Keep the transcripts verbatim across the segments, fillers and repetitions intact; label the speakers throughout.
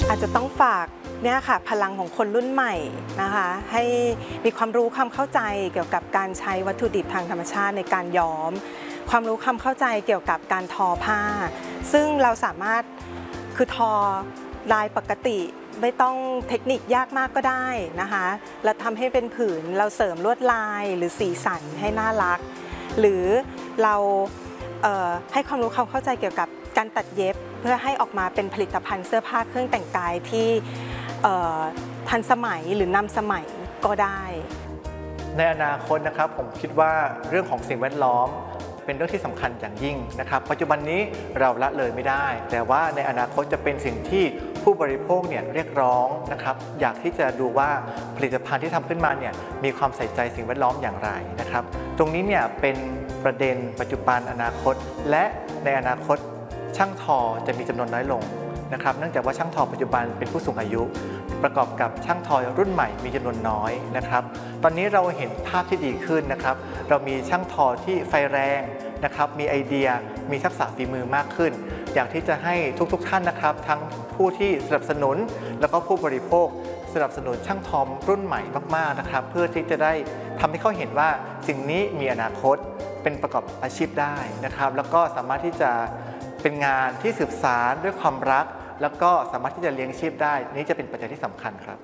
Speaker 1: อาจจะต้องฝากเนี่ยค่ะพลังของคนรุ่นใหม่นะคะให้มีความรู้ความเข้าใจเกี่ยวกับการใช้วัตถุดิบทางธรรมชาติในการย้อมความรู้ความเข้าใจเกี่ยวกับการทอผ้าซึ่งเราสามารถคือทอลายปกติไม่ต้องเทคนิคยากมากก็ได้นะคะแล้วทำให้เป็นผืนเราเสริมลวดลายหรือสีสันให้น่ารักหรือเราเอ่อให้ความรู้ความเข้าใจเกี่ยวกับการตัดเย็บเพื่อให้ออกมาเป็นผลิตภัณฑ์เสื้อผ้าเครื่องแต่งกายที่ทันสมัยหรือนำสมัยก็ได้
Speaker 2: ในอนาคตนะครับผมคิดว่าเรื่องของสิ่งแวดล้อมเป็นเรื่องที่สำคัญอย่างยิ่งนะครับปัจจุบันนี้เราละเลยไม่ได้แต่ว่าในอนาคตจะเป็นสิ่งที่ผู้บริโภคเนี่ยเรียกร้องนะครับอยากที่จะดูว่าผลิตภัณฑ์ที่ทำขึ้นมาเนี่ยมีความใส่ใจสิ่งแวดล้อมอย่างไรนะครับตรงนี้เนี่ยเป็นประเด็นปัจจุบันอนาคตและในอนาคตช่างทอจะมีจำนวนน้อยลงนะครับเนื่องจากว่าช่างทอปัจจุบันเป็นผู้สูงอายุประกอบกับช่างทอรุ่นใหม่มีจำนวนน้อยนะครับตอนนี้เราเห็นภาพที่ดีขึ้นนะครับเรามีช่างทอที่ไฟแรงนะครับมีไอเดียมีทักษะฝีมือมากขึ้นอยากที่จะให้ทุกๆ ท, ท่านนะครับทั้งผู้ที่สนับสนุนแล้วก็ผู้บริโภคสนับสนุนช่างทอรุ่นใหม่มากๆนะครับเพื่อที่จะได้ทำให้เขาเห็นว่าสิ่งนี้มีอนาคตเป็นประกอบอาชีพได้นะครับแล้วก็สามารถที่จะเป็นงานที่สืบสานด้วยความรักแล้วก็สามารถที่จะเลี้ยงชีพได้นี่จะเป็นปัจจัยที่สำคัญครับ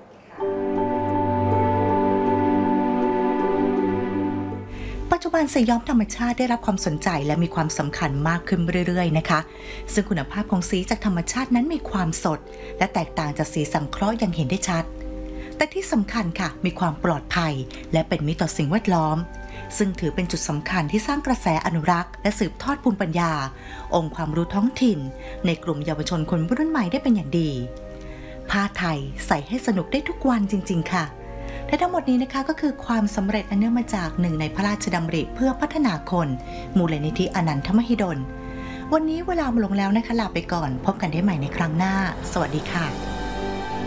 Speaker 3: ปัจจุบันสีย้อมธรรมชาติได้รับความสนใจและมีความสำคัญมากขึ้นเรื่อยๆนะคะซึ่งคุณภาพของสีจากธรรมชาตินั้นมีความสดและแตกต่างจากสีสังเคราะห์อย่างเห็นได้ชัดแต่ที่สำคัญค่ะมีความปลอดภัยและเป็นมิตรต่อสิ่งแวดล้อมซึ่งถือเป็นจุดสำคัญที่สร้างกระแสอนุรักษ์และสืบทอดภูมิปัญญาองค์ความรู้ท้องถิ่นในกลุ่มเยาวชนคนรุ่นใหม่ได้เป็นอย่างดีผ้าไทยใส่ให้สนุกได้ทุกวันจริงๆค่ะและทั้งหมดนี้นะคะก็คือความสำเร็จอันเนื่องมาจากหนึ่งในพระราชดำริเพื่อพัฒนาคนมูลนิธิอนันทมหิดลวันนี้เวลาหมดลงแล้วนะคะลาไปก่อนพบกันได้ใหม่ในครั้งหน้าสวัสดีค่ะ